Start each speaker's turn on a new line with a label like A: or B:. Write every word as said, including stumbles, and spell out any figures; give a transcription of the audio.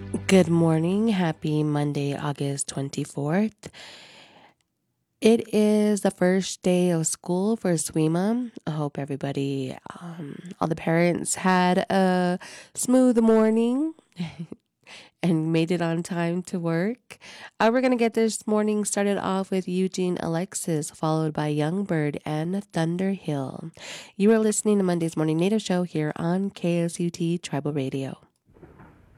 A: Good morning. Happy Monday, August twenty-fourth. It is the first day of school for Swima. I hope everybody, um, all the parents had a smooth morning and made it on time to work. Uh, we're going to get this morning started off with Eugene Alexis, followed by Youngbird and Thunder Hill. You are listening to Monday's Morning Native Show here on K S U T Tribal Radio.